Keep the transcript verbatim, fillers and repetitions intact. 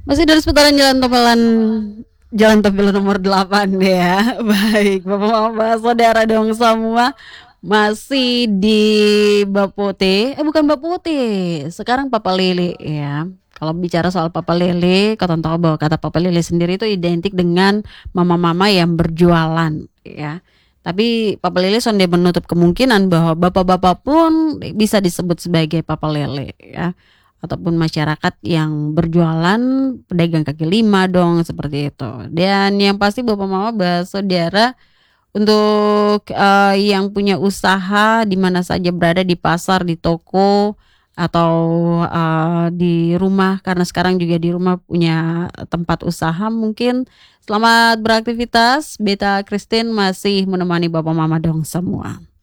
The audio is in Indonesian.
Masih dari seputaran Jalan Tempelan Jalan Tempelan nomor delapan ya. Baik, Bapak Mama Saudara dong semua masih di Bapote. Eh bukan Bapote. Sekarang Papa Lele ya. Kalau bicara soal Papa Lele, kau tahu bahwa kata Papa Lele sendiri itu identik dengan mama-mama yang berjualan ya. Tapi Papa Lele sonde menutup kemungkinan bahwa bapak-bapak pun bisa disebut sebagai Papa Lele ya, ataupun masyarakat yang berjualan, pedagang kaki lima dong seperti itu. Dan yang pasti Bapak Mama Saudara untuk uh, yang punya usaha di mana saja berada, di pasar, di toko, atau uh, di rumah, karena sekarang juga di rumah punya tempat usaha mungkin. Selamat beraktivitas. Beta Christine masih menemani Bapak Mama dong semua.